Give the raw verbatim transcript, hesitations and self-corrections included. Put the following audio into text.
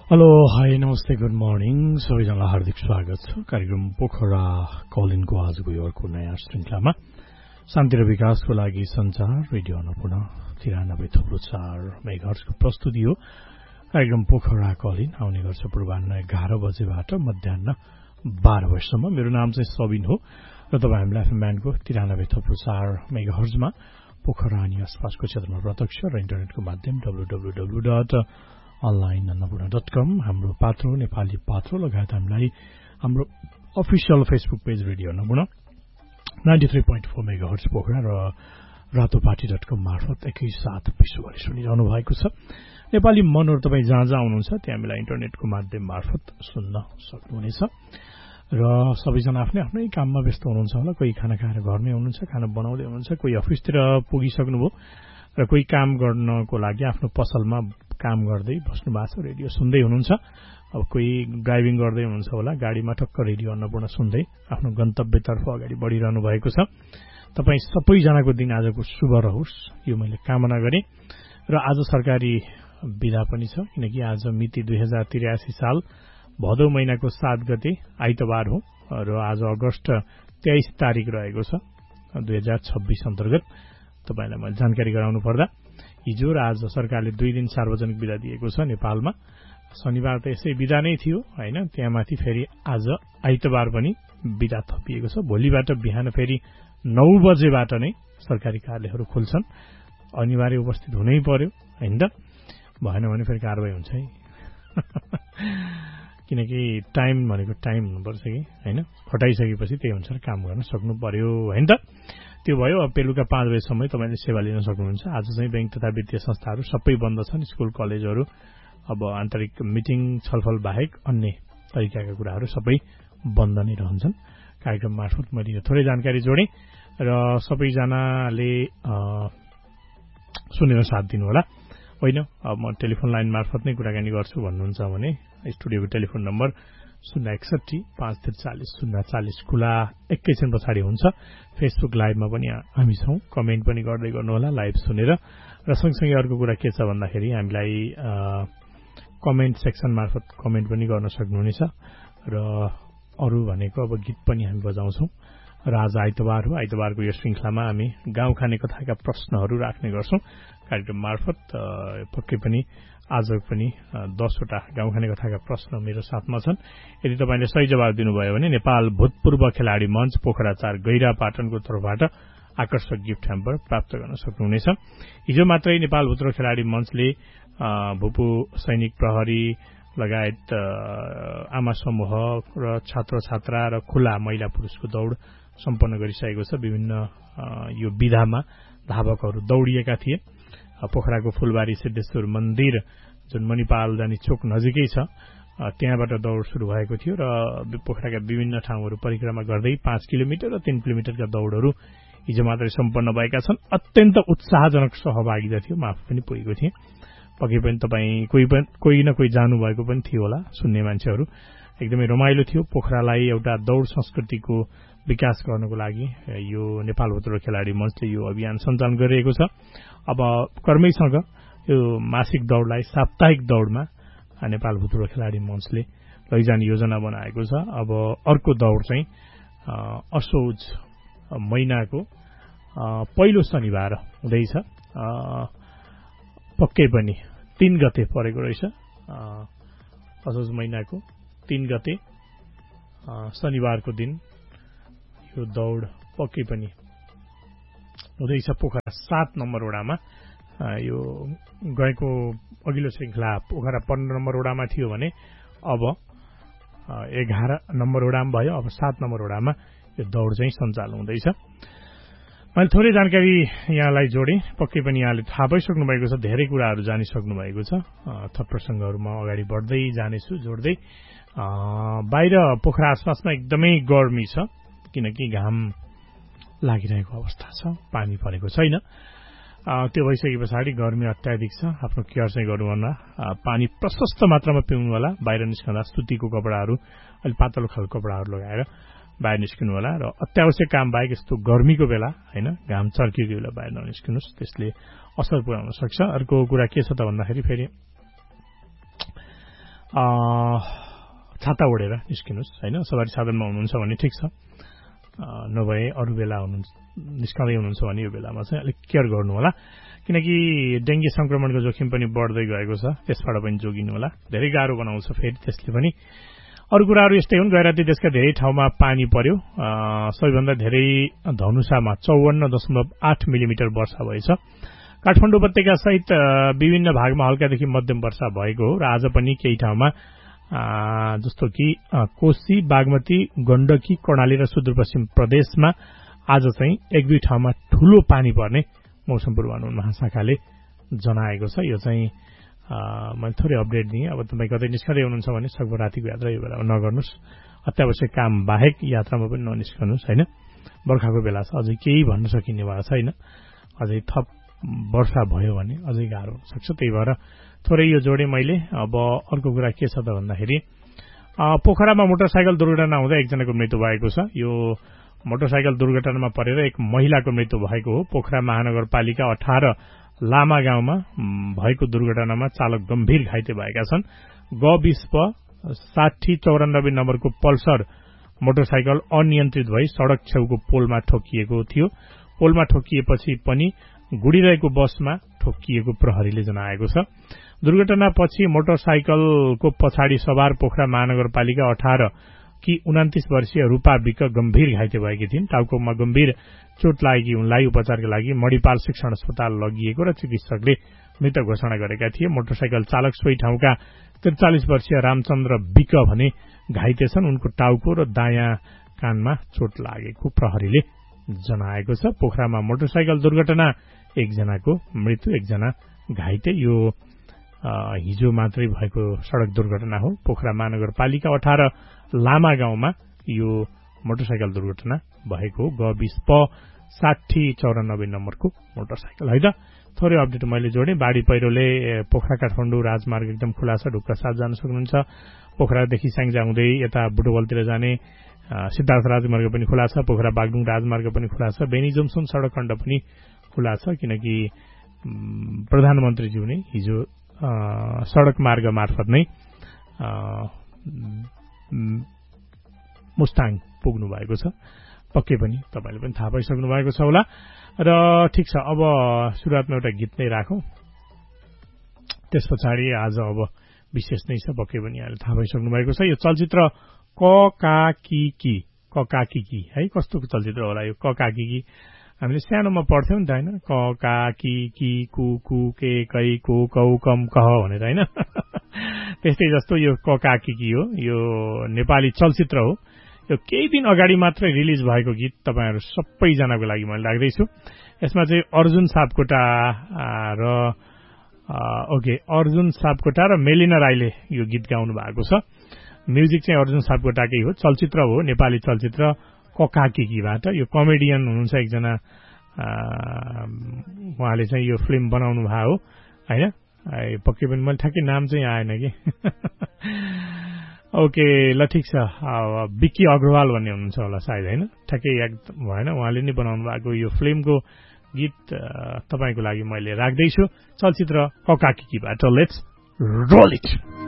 Hello hi नमस्ते good morning सबैजनालाई हार्दिक स्वागत छ कार्यक्रम पोखरा कलिनको आजको यो अर्को नयाँ श्रृंखलामा शान्ति र विकासको लागि संचार रेडियो अन्नपूर्ण तिरानब्बे थप्लो चार मेगाहर्जको प्रस्तुति हो। कार्यक्रम पोखरा कलिन आउने गर्छ पूर्वाह्न एघार बजेबाट मध्याह बाह्र बजेसम्म। मेरो नाम चाहिँ सबिन हो र तपाईँ हामीलाई एफएम ब्यान्डको तिरानब्बे थप्लो चार मेगाहर्जमा पोखरा अनि आसपासको क्षेत्रमा प्रत्यक्ष र इन्टरनेटको माध्यम W W W dot online Annapurna dot कम हाम्रो पात्रो नेपाली पात्रो लगायत हामीलाई हाम्रो official Facebook page radio Annapurna ninety three point four megahertz Pokhara र रातोपाटी डट कम मार्फत एकैसाथ विश्वभरि सुनिरहनु भएको छ। नेपाली मनहरू तपाईँ जहाँ जहाँ हुनुहुन्छ त्यहाँ हामीलाई इन्टरनेटको माध्यम मार्फत सुन्न सक्नुहुनेछ र सबैजना आफ्नै आफ्नै काममा व्यस्त हुनुहुन्छ होला। कोही खाना खाएर घरमै हुनुहुन्छ, खाना बनाउँदै हुनुहुन्छ, कोही अफिसतिर पुगिसक्नुभयो र कोही काम गर्नको लागि आफ्नो पसलमा काम गर्दै बस्नु भएको छ, रेडियो सुन्दै हुनुहुन्छ। अब कोही ड्राइभिङ गर्दै हुनुहुन्छ होला, गाडीमा टक्क रेडियो अन्नपूर्ण सुन्दै आफ्नो गन्तव्यतर्फ अगाडि बढिरहनु भएको छ। तपाईँ सबैजनाको दिन आजको शुभ रहोस् यो मैले कामना गरेँ। र आज सरकारी बिदा पनि छ किनकि आज मिति दुई हजार त्रियासी साल भदौ महिनाको सात गते आइतबार हो र आज अगस्त तेइस तारिक रहेको छ दुई हजार छब्बीस अन्तर्गत। तपाईँलाई मैले जानकारी गराउनु पर्दा हिजो र आज सरकारले दुई दिन सार्वजनिक बिदा दिएको छ नेपालमा। शनिबार त यसै बिदा नै थियो होइन, त्यहाँमाथि फेरि आज आइतबार पनि बिदा थपिएको छ। भोलिबाट बिहान फेरि नौ बजेबाट नै सरकारी कार्यालयहरू खुल्छन्। अनिवार्य उपस्थित हुनै पर्यो होइन त, भएन भने फेरि कारवाही हुन्छ है किनकि टाइम भनेको टाइम हुनुपर्छ कि होइन, खटाइसकेपछि त्यही अनुसार काम गर्न सक्नु पर्यो होइन त। त्यो भयो। अब बेलुका पाँच बजेसम्म तपाईँले सेवा लिन सक्नुहुन्छ। आज चाहिँ ब्याङ्क तथा वित्तीय संस्थाहरू सबै बन्द छन्, स्कुल कलेजहरू अब आन्तरिक मिटिङ छलफल बाहेक अन्य तरिकाका कुराहरू सबै बन्द नै रहन्छन्। कार्यक्रम मार्फत मैले थोरै जानकारी जोडेँ र सबैजनाले सुनेर साथ दिनुहोला होइन। अब म टेलिफोन लाइन मार्फत नै कुराकानी गर्छु भन्नुहुन्छ भने स्टुडियोको टेलिफोन नम्बर शून्य एकसठी पाँच त्रिचालिस शून्य चालिस खुला एकैछिन पछाडि हुन्छ। फेसबुक लाइभमा पनि हामी छौँ, कमेन्ट पनि गर्दै गर्नुहोला लाइभ सुनेर। र सँगसँगै अर्को कुरा के छ भन्दाखेरि हामीलाई कमेन्ट सेक्सन मार्फत कमेन्ट पनि गर्न सक्नुहुनेछ र अरू भनेको अब गीत पनि हामी बजाउँछौँ। र आज आइतबार हो, आइतबारको यो श्रृङ्खलामा हामी गाउँ खाने कथाका प्रश्नहरू राख्ने गर्छौँ कार्यक्रम मार्फत। पक्कै पनि आज पनि दसवटा गाउँ खाने कथाका प्रश्न मेरो साथमा छन्। यदि तपाईँले सही जवाब दिनुभयो भने नेपाल भूतपूर्व खेलाडी मञ्च पोखरा चार गैरा पाटनको तर्फबाट आकर्षक गिफ्ट ह्याम्पर प्राप्त गर्न सक्नुहुनेछ। हिजो मात्रै नेपाल भूतपूर्व खेलाडी मञ्चले भूपू सैनिक प्रहरी लगायत आमा समूह र छात्र छात्रा र खुला महिला पुरुषको दौड़ सम्पन्न गरिसकेको छ। विभिन्न यो विधामा धावकहरू दौडिएका थिए। पोखराको फुलबारी सिद्धेश्वर मन्दिर जुन मणिपाल जानी चोक नजिकै छ त्यहाँबाट दौड़ सुरु भएको थियो र पोखराका विभिन्न ठाउँहरू परिक्रमा गर्दै पाँच किलोमिटर र तीन किलोमिटरका दौड़हरू हिजो मात्रै सम्पन्न भएका छन्। अत्यन्त उत्साहजनक सहभागिता थियो, म आफू पनि पुगेको थिएँ। पक्कै पनि तपाईँ कोही पनि कोही न कोही जानुभएको पनि थियो होला सुन्ने मान्छेहरू। एकदमै रमाइलो थियो। पोखरालाई एउटा दौड़ संस्कृतिको विकास गर्नको लागि यो नेपाल भूतपूर्व खेलाडी मञ्चले यो अभियान सञ्चालन गरिरहेको छ। अब कर्मैसँग यो मासिक दौड़लाई साप्ताहिक दौड़मा नेपाल भूतपूर्व खेलाडी मञ्चले लैजाने योजना बनाएको छ। अब अर्को दौड़ चाहिँ असोज महिनाको पहिलो शनिबार हुँदैछ। पक्कै पनि तीन गते परेको रहेछ। असोज महिनाको तीन गते शनिबारको दिन यो दौड़ पक्कै पनि हुँदैछ पोखरा सात नम्बर वडामा। यो गएको अघिल्लो श्रृङ्खला पोखरा पन्ध्र नम्बर वडामा थियो भने अब एघार नम्बर वडामा भयो, अब सात नम्बर वडामा यो दौड़ चाहिँ सञ्चालन हुँदैछ। मैले थोरै जानकारी यहाँलाई जोडेँ। पक्कै पनि यहाँले थाहा पाइसक्नु भएको छ, धेरै कुराहरू जानिसक्नु भएको छ। थप प्रसङ्गहरूमा अगाडि बढ्दै जानेछु जोड्दै। बाहिर पोखरा आसपासमा एकदमै गर्मी छ किनकि घाम लागिरहेको अवस्था छ, पानी परेको छैन। त्यो भइसके पछाडि गर्मी अत्याधिक छ। आफ्नो केयर चाहिँ गर्नु होला, पानी प्रशस्त मात्रामा पिउनु होला। बाहिर निस्कँदा सुतीको कपडाहरू अलि पातलो खालको कपडाहरू लगाएर बाहिर निस्किनु होला र अत्यावश्यक काम बाहेक यस्तो गर्मीको बेला होइन घाम चर्किएको बेला बाहिर ननिस्किनुहोस्, त्यसले असर पुर्याउन सक्छ। अर्को कुरा के छ त भन्दाखेरि फेरि छाता ओढेर निस्किनुहोस् हैन। सवारी साधनमा हुनुहुन्छ भने ठिक छ, नभए अरू बेला हुनुहुन्छ निस्कँदै हुनुहुन्छ भने यो बेलामा चाहिँ अलिक केयर गर्नु होला, किनकि डेङ्गी संक्रमणको जोखिम पनि बढ्दै गएको छ, त्यसबाट पनि जोगिनु होला। धेरै गाह्रो बनाउँछ फेरि त्यसले पनि। अरू कुराहरू यस्तै हुन्। गैराती देशका धेरै ठाउँमा पानी पर्यो। सबैभन्दा धेरै धनुषामा चौवन्न दशमलव आठ मिलिमिटर वर्षा भएछ। काठमाडौँ उपत्यका सहित विभिन्न भागमा हल्कादेखि मध्यम वर्षा भएको हो र आज पनि केही ठाउँमा जस्तो कि कोशी, बागमती, गण्डकी, कर्णाली र सुदूरपश्चिम प्रदेशमा आज चाहिँ एक दुई ठाउँमा ठूलो पानी पर्ने मौसम पूर्वानुमान महाशाखाले जनाएको छ। यो चाहिँ मैले थोरै अपडेट दिएँ। अब तपाईँ कतै निस्कँदै हुनुहुन्छ भने सकभर रातिको यात्रा यो बेलामा नगर्नुहोस्। अत्यावश्यक काम बाहेक यात्रामा पनि ननिस्कनुहोस् हैन। बर्खाको बेला छ, अझै केही भन्न सकिने भएको छैन। अझै थप वर्षा भयो भने अझै गाह्रो हुन सक्छ। त्यही भएर थोरै यो जोडे मैले। अब अर्को कुरा के छ त भन्दाखेरि पोखरामा मोटरसाइकल दुर्घटना हुँदा एकजनाको मृत्यु भएको छ। यो मोटरसाइकल दुर्घटनामा परेर एक महिलाको मृत्यु भएको हो। पोखरा महानगरपालिका अठार लामा गाउँमा भएको दुर्घटनामा चालक गम्भीर घाइते भएका छन्। ग बीस प साठी चौरानब्बे नम्बरको पल्सर मोटरसाइकल अनियन्त्रित भई सड़क छेउको पोलमा ठोकिएको थियो। पोलमा ठोकिएपछि पनि गुडिरहेको बसमा ठोकिएको प्रहरीले जनाएको छ। दुर्घटनापछि मोटरसाइकलको पछाडि सवार पोखरा महानगरपालिका अठार कि उन्तिस वर्षीय रूपा विक गम्भीर घाइते भएकी थिइन्। टाउकोमा गम्भीर चोट लागेकी उनलाई उपचारका लागि मणिपाल शिक्षण अस्पताल लगिएको र चिकित्सकले मृत घोषणा गरेका थिए। मोटरसाइकल चालक सोही ठाउँका त्रिचालिस वर्षीय रामचन्द्र विक भने घाइते छन्। उनको टाउको र दायाँ कानमा चोट लागेको प्रहरीले जनाएको छ। पोखरामा मोटरसाइकल दुर्घटना, एकजनाको मृत्यु, एकजना घाइते। यो हिजो मात्रै भएको सड़क दुर्घटना हो। पोखरा महानगरपालिका अठार लामा गाउँमा यो मोटरसाइकल दुर्घटना भएको हो। ग बीस प साठी चौरानब्बे नम्बरको मोटरसाइकल है त। थोरै अपडेट मैले जोडेँ। बाढी पहिरोले पोखरा काठमाडौँ राजमार्ग एकदम खुला छ, ढुक्का साथ जान सक्नुहुन्छ। पोखरादेखि स्याङ्जा हुँदै यता बुटवलतिर जाने सिद्धार्थ राजमार्ग पनि खुला छ। पोखरा बागलुङ राजमार्ग पनि खुला छ। बेनी जोमसोन सड़क खण्ड पनि खुला छ, किनकि प्रधानमन्त्रीज्यू नै हिजो सड़क मार्ग मार्फत नै मुस्ताङ पुग्नु भएको छ। पक्कै पनि तपाईले पनि थाहा पाइसक्नु भएको छ होला। र ठिक छ, अब सुरुवातमा एउटा गीत नै राखौं, त्यस पछाडि आज अब विशेष नै छ, पक्कै पनि यहाँले थाहा पाइसक्नु भएको छ। यो चलचित्र क का की की क का की की है, कस्तो चलचित्र होला यो क का की की? हामीले सानोमा पढ्थ्यौं नि त हैन, क का की की कु कु के कै को कौ कम कह भनेर हैन। त्यस्तै जस्तो यो क का की की हो। यो नेपाली चलचित्र हो। यो केही दिन अगाडि मात्रै रिलिज भएको गीत तपाईहरु सबैजनाको लागि मैले राख्दैछु। यसमा चाहिँ अर्जुन सापकोटा र ओके अर्जुन सापकोटा र मेलिना राईले यो गीत गाउनु भएको छ। म्युजिक चाहिँ अर्जुन सापकोटाकै हो। चलचित्र हो नेपाली चलचित्र क का की कीबाट। यो कमेडियन हुनुहुन्छ एकजना, उहाँले चाहिँ यो फिल्म बनाउनु भएको हो हैन। पक्कै पनि मैले ठ्याक्कै नाम चाहिँ आएन कि। ओके ल ठिक छ। विक्की अग्रवाल भन्ने हुनुहुन्छ होला सायद हैन, ठ्याक्कै याद भएन। उहाँले नै बनाउनु भएको यो फिल्मको गीत तपाईको लागि मैले राख्दैछु। चलचित्र क का की कीबाट। Let's roll it.